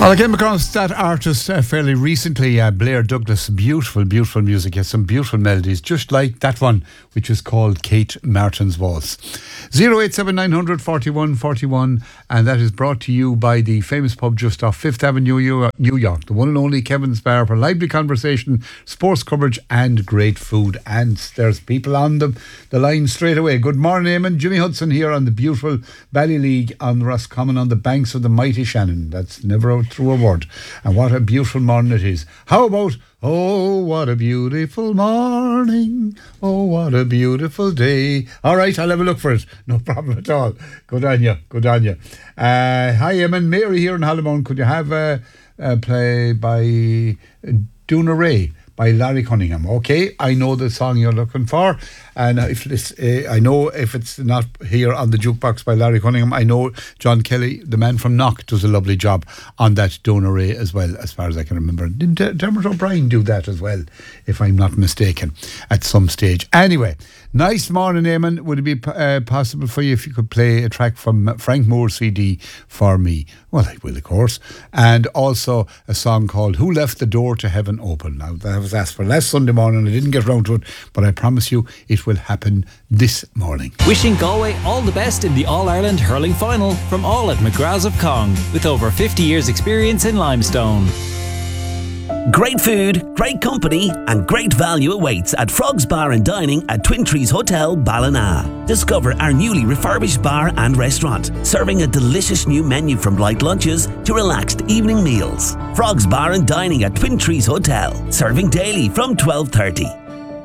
Well, I came across that artist fairly recently, Blair Douglas. Beautiful, beautiful music. Has some beautiful melodies, just like that one, which is called Kate Martin's Waltz. 087 41, and that is brought to you by the famous pub just off 5th Avenue, New York. The one and only Kevin's Bar for lively conversation, sports coverage, and great food. And there's people on the line straight away. Good morning, Eamon. Jimmy Hudson here on the beautiful Ballyleague on Roscommon on the banks of the mighty Shannon. That's never out through a word. And what a beautiful morning it is. How about, oh, what a beautiful morning. Oh, what a beautiful day. All right, I'll have a look for it. No problem at all. Good on you. Good on you. Hi, Eamon. Mary here in Hallamone. Could you have a play by Duna Ray by Larry Cunningham? Okay, I know the song you're looking for. And if it's, I know if it's not here on the jukebox by Larry Cunningham, I know John Kelly, the man from Knock, does a lovely job on that Donna Ray as well, as far as I can remember. Didn't Dermot O'Brien do that as well, if I'm not mistaken, at some stage? Anyway, nice morning, Eamon. Would it be possible for you if you could play a track from Frank Moore's CD for me? Well, I will, of course. And also a song called Who Left the Door to Heaven Open. Now, that was asked for last Sunday morning. I didn't get round to it, but I promise you it will happen this morning. Wishing Galway all the best in the All-Ireland Hurling Final from all at McGrath's of Cong, with over 50 years experience in limestone. Great food, great company and great value awaits at Frogs Bar and Dining at Twin Trees Hotel, Ballina. Discover our newly refurbished bar and restaurant, serving a delicious new menu from light lunches to relaxed evening meals. Frogs Bar and Dining at Twin Trees Hotel, serving daily from 12:30.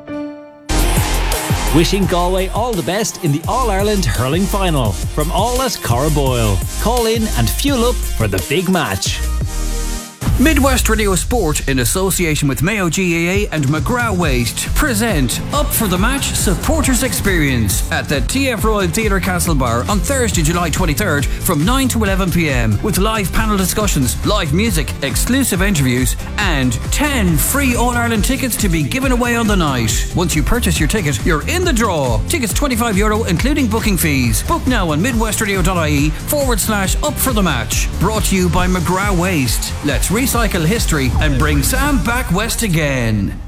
Wishing Galway all the best in the All-Ireland Hurling Final from all at Corraboyle. Call in and fuel up for the big match. Midwest Radio Sport, in association with Mayo GAA and McGrath Waste, present Up for the Match Supporters Experience at the TF Royal Theatre Castlebar on Thursday, July 23rd from 9 to 11 p.m. with live panel discussions, live music, exclusive interviews and 10 free All-Ireland tickets to be given away on the night. Once you purchase your ticket, you're in the draw. Tickets €25 including booking fees. Book now on midwestradio.ie/Up for the Match. Brought to you by McGrath Waste. Let's recycle history and bring Sam back west again.